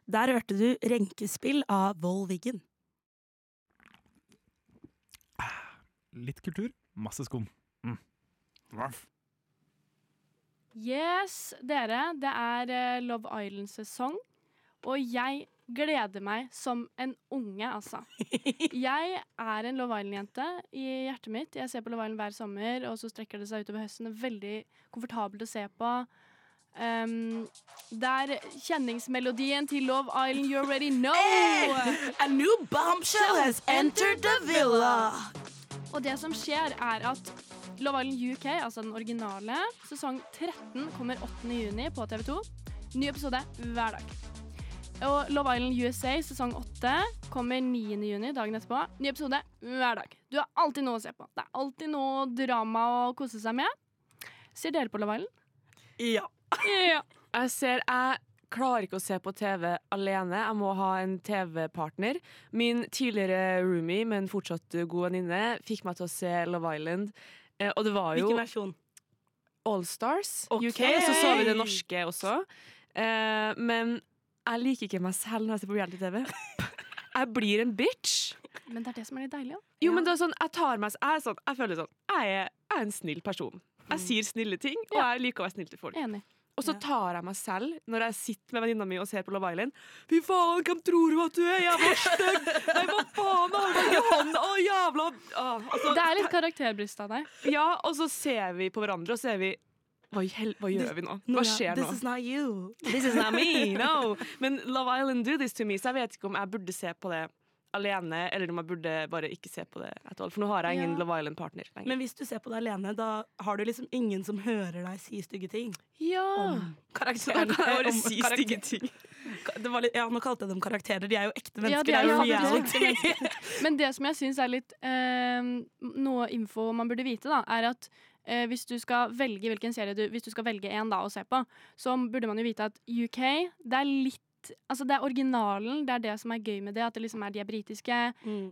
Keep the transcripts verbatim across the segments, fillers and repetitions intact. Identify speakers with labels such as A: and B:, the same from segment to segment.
A: Der hørte du Renkespill av Volvigen.
B: Litt kultur, masse skum. Mm.
C: Yes, dere, det er eh, Love Island-sesong, og jeg gleder meg som en unge, altså. Jeg er en Love Island-jente i hjertet mitt. Jeg ser på Love Island hver sommer, og så strekker det seg utover høsten. Det er veldig komfortabelt å se på. Um, der kjenningsmelodien til Love Island, you already know.
A: Hey, a new bombshell has entered the villa.
C: Og det som skjer er at Love Island U K, altså den originale, sesong tretten kommer åttende juni på T V to. Ny episode hver dag. Og Love Island U S A sesong åtte kommer niende juni, dagen etterpå. Ny episode hver dag. Du har alltid noe å se på. Det er alltid noe drama å kose seg med. Ser dere på Love Island?
A: Ja.
C: Ja.
D: Jeg ser, jeg klarer ikke å se på T V alene. Jeg må ha en T V-partner. Min tidligere roomie, men fortsatt god venninne, fikk meg til å se Love Island. Eh, og det var jo
A: Hvilken versjon?
D: All Stars
A: Ok.
D: U K, så så vi det norske også. Eh, men jeg liker ikke meg selv når jeg ser på reality-T V. Jeg blir en bitch.
C: Men det er det som er litt deilig, jo.
D: Jo, men det er sånn, jeg tar meg jeg, er sånn, jeg føler sånn, jeg er, jeg er en snill person. Jeg sier snille ting, og
C: Ja.
D: jeg liker å være snill til folk.
C: Enig.
D: Og så tar jeg meg selv når jeg sitter med venninna mi og ser på Love Island. Fy faen, hvem tror du at du er? Jævla stygg! Nei, hva faen? Å, ikke han! Å, jævla ah, altså,
C: Det er litt karakterbrist av deg.
D: Ja, og så ser vi på hverandre, og så er vi hva, i hel hva gjør vi nå? Hva skjer nå?
A: This is not you.
D: This is not me, no! Men Love Island do this to me, så jeg vet ikke om jeg burde se på det alene, eller om jeg burde bare ikke se på det at all. For nå har jeg ingen
C: Ja.
D: Love Island-partner lenger.
A: Men hvis du ser på det alene, da har du liksom ingen som hører deg si stygge ting.
D: Ja!
A: Om karakteren.
D: Jeg kan bare
A: om
D: si
A: karakter-
D: stygge ting.
A: Det var litt, ja, nå kalte jeg dem karakterer. De er jo ekte
C: Ja,
A: mennesker.
C: de er jo
A: det er jo
C: faktisk
A: reality.
C: Men det som jeg syns er litt eh, noe info man burde vite, da, er at eh, hvis du skal velge hvilken serie du, hvis du skal velge en da å se på, så burde man jo vite at U K, det er litt Altså det er originalen, det er det som er gøy med det, at det liksom er de er britiske.
A: Mm.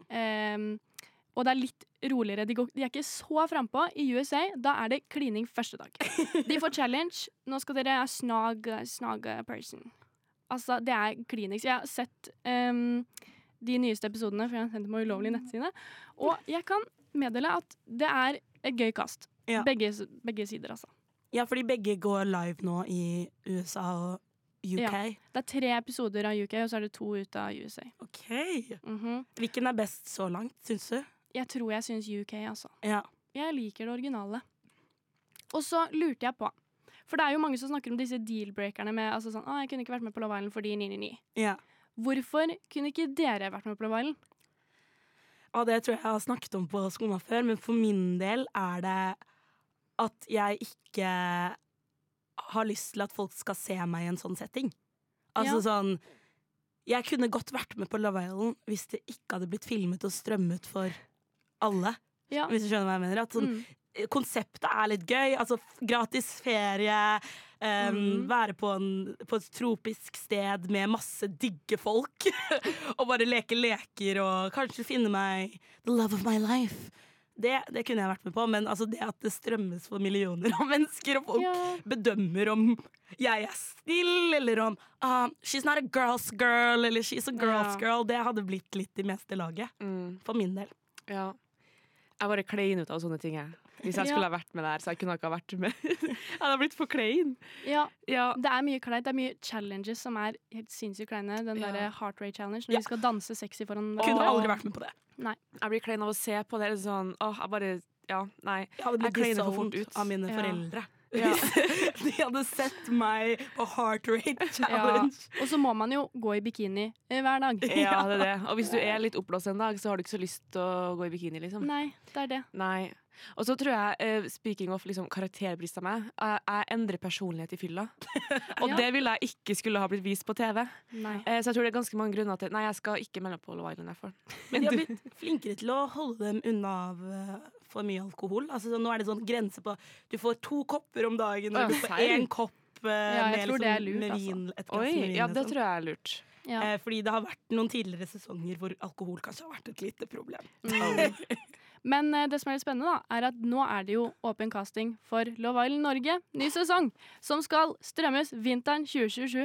C: eh, og det er litt roligere. De, går, de er ikke så frampå. I U S A da er det klining første dag. De får challenge. Nå skal dere snog, snog person. Altså, det er klining. Så jeg har sett um, de nyeste episodene, for jeg har sendt dem på ulovlige nettside. Og jeg kan meddele at det er et gøy kast.
A: Ja.
C: Begge, begge sider, altså.
A: Ja, fordi begge går live nå i U S A og U K.
C: Ja. Det er tre episoder av U K, og så er det to ut av U S A.
A: Ok.
C: Mhm.
A: Hvilken er best så langt, syns du?
C: Jeg tror jeg syns U K, altså.
A: Ja.
C: Jeg liker det originale. Og så lurte jeg på, for det er jo mange som snakker om disse deal-breakerne med altså sånn, å, jeg kunne ikke vært med på Love Island fordi ni ni ni.
A: ja.
C: Hvorfor kunne ikke dere vært med på Love Island?
A: Og det tror jeg jeg har snakket om på Skumma før, men for min del er det at jeg ikke har lyst til at folk skal se meg i en sånn setting. Altså
C: Ja.
A: sånn Jeg kunne godt vært med på Love Island hvis det ikke hadde blitt filmet og strømmet for alle.
C: Ja.
A: Hvis du skjønner hva jeg mener. At sånn,
C: Mm.
A: konseptet er litt gøy. Altså f- gratis ferie. Um,
C: Mm.
A: Være på, en, på et tropisk sted med masse digge folk. Og bare leke leker og kanskje finne meg the love of my life. Det, det kunne jeg vært med på, men altså det at det strømmes for millioner av mennesker, og folk
C: Ja.
A: bedømmer om jeg er snill, eller om ah, she's not a girl's girl, eller she's a girl's
C: Ja.
A: girl, det hadde blitt litt i meste laget.
D: Mm,
A: For min del.
D: ja. Jeg bare klein ut av sånne ting, jeg. Hvis jeg
C: Ja.
D: skulle ha vært med der, så jeg kunne ikke ha vært med. Jeg hadde blitt for klein.
C: Ja,
D: Ja.
C: det er mye kleint. Det er mye challenges som er helt sinnssykt kleine. Den
D: Ja.
C: derre heart rate challenge, når
A: Ja.
C: de skal danse sexy foran
A: Kunne
C: hverandre.
A: aldri vært med på det.
C: Nei.
D: Jeg blir klein av å se på det. det er sånn, åh, jeg bare, ja, nei.
A: Jeg hadde blitt
D: Jeg kleiner for fort
A: disowned
D: ut.
A: av mine
C: Ja.
A: foreldre.
D: Ja.
A: De hadde sett meg på heart rate
C: Ja.
A: challenge.
C: Og så må man jo gå i bikini eh, hver dag.
D: Ja, det er det. Og hvis du er litt oppblåst en dag, så har du ikke så lyst til å gå i bikini, liksom.
C: Nei, det er det.
D: Nei. Og så tror jeg, eh, speaking of liksom, karakterbrist av meg, jeg, jeg endrer personlighet i fylla. Og
C: Ja.
D: det ville jeg ikke skulle ha blitt vist på T V.
C: Nei.
D: Eh, så jeg tror det er ganske mange grunner til Nei, jeg skal ikke melde på Love Island derfor.
A: Men de har blitt flinkere til å holde dem unna av eh, for mye alkohol. Altså, så nå er det sånn grense på du får to kopper om dagen,
D: Å,
A: eller du får
D: serr?
A: én kopp eh,
C: Ja, jeg
A: med,
C: tror det er
A: liksom,
C: lurt,
A: med
C: altså.
A: vin. Et glass
D: Oi,
A: med vin.
D: ja, det
A: liksom.
D: tror jeg er lurt.
C: Ja.
A: Eh, fordi det har vært noen tidligere sesonger hvor alkohol kanskje har vært et lite problem.
C: Mm. Men eh, det som er litt spennende, da, er at nå er det jo åpen casting for Love Island Norge, ny sesong, som skal strømmes vinteren tjue tjuesju.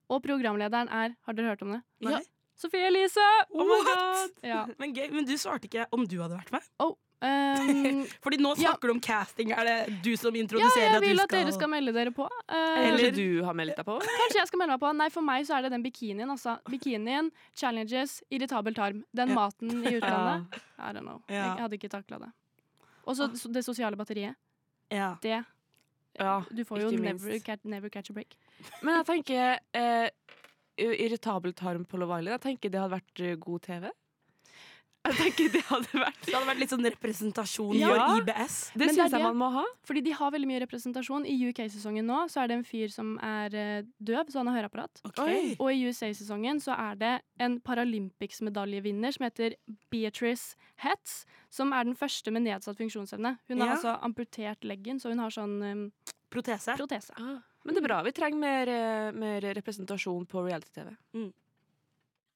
C: Og programlederen er, har dere hørt om det?
A: Nei?
C: Ja, Sofie Elise!
D: Oh my
A: What?
D: god!
C: Ja.
A: Men gøy, men du svarte ikke om du hadde vært med.
C: Oh, um,
A: Fordi nå
C: Ja.
A: snakker du om casting. Er det du som
C: ja,
A: introduserer
C: jeg
A: at du
C: vil
A: skal
C: at dere skal melde dere på. Eh,
A: Eller-
D: Kanskje du har meldt deg på?
C: Kanskje jeg skal melde meg på. Nei, for meg så er det den bikinien. Altså. Bikinien, challenges, irritabel tarm. Den
A: Ja.
C: maten i utlandet. I don't know.
A: Ja.
C: Jeg hadde ikke takla det. Og så so- det sosiale batteriet.
A: Ja.
C: Det.
D: Ja,
C: Du får jo
D: ikke minst.
C: never, catch, never catch a break.
D: Men jeg tenker eh, irritabel tarm på Love Island. Jeg tenker det hadde vært eh, god T V. Jeg tenker det hadde vært
A: Det hadde vært litt sånn representasjon
D: Ja.
A: for I B S.
D: Det
C: Men det
D: syns
C: er
D: jeg
C: det.
D: man må ha.
C: Fordi de har veldig mye representasjon. I U K-sesongen nå så er det en fyr som er eh, døv, så han har høreapparat.
A: Okay.
C: Og i U S A-sesongen så er det en Paralympics-medaljevinner som heter Beatrice Hetz, som er den første med nedsatt funksjonsevne. Hun har
A: Ja.
C: altså amputert leggen, så hun har sånn um,
A: Protese.
C: protese.
D: Men det er bra. Vi trenger mer, eh, mer representasjon på reality-T V.